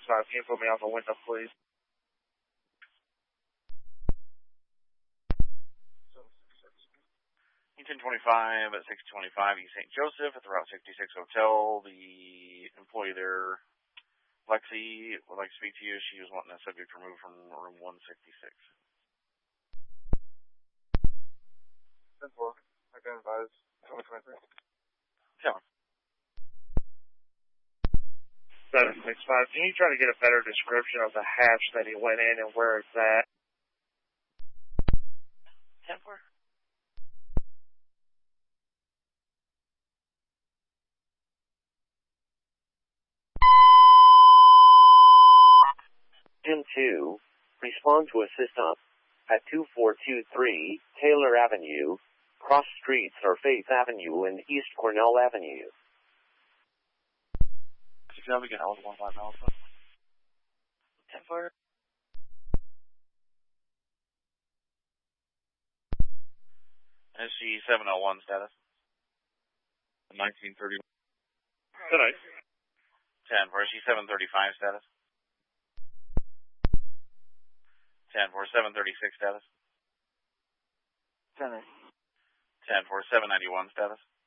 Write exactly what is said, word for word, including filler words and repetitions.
five, can you put me out the window, please? ten twenty-five at six twenty-five East Saint Joseph at the Route sixty-six Hotel. The employee there, Lexi, would like to speak to you. She was wanting a subject removed from room one sixty-six. ten four. I can advise. twenty twenty-three. Tell him. seven six five. Can you try to get a better description of the hatch that he went in and where it's at? ten four. ten two. Respond to assist up at two four two three Taylor Avenue. Cross streets are Faith Avenue and East Cornell Avenue. Now we get all the one five Alpha. ten four. S G seven oh one status. nineteen thirty. Tonight. ten four. S G seven thirty-five status. ten four. seven thirty-six status. Center. ten four. seven ninety-one status.